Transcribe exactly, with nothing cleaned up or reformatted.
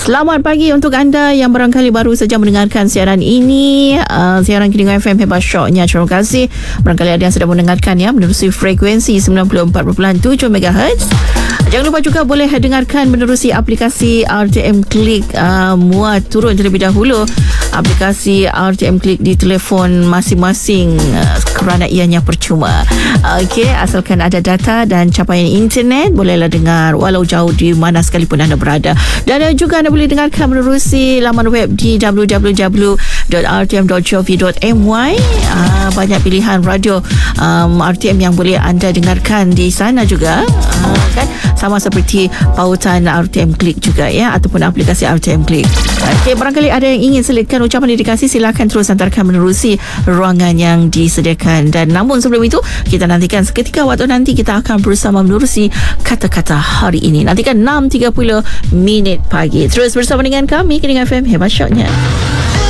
Selamat pagi untuk anda yang barangkali baru saja mendengarkan siaran ini, uh, siaran Kidingau F M Hebat Syoknya. Terima kasih. Barangkali ada yang sedang mendengarkan ya menerusi frekuensi sembilan puluh empat perpuluhan tujuh megahertz. Jangan lupa juga boleh dengarkan menerusi aplikasi R T M Click. uh, Muat turun terlebih dahulu aplikasi R T M Click di telefon masing-masing uh, kerana ianya percuma. Okey, asalkan ada data dan capaian internet, bolehlah dengar walau jauh di mana sekalipun anda berada. Dan uh, juga anda boleh dengarkan menerusi laman web di w w w dot r t m dot gov dot m y. uh, Banyak pilihan radio um, R T M yang boleh anda dengarkan di sana juga, uh, kan? Sama seperti pautan R T M Click juga ya, ataupun aplikasi R T M Click. Okey, barangkali ada yang ingin selitkan ucapan dedikasi, silakan terus hantarkan menerusi ruangan yang disediakan. Dan namun sebelum itu, kita nantikan seketika waktu nanti kita akan bersama menerusi kata-kata hari ini. Nantikan enam tiga puluh minit pagi. Terus bersama dengan kami Kidingau F M Hebat Syoknya.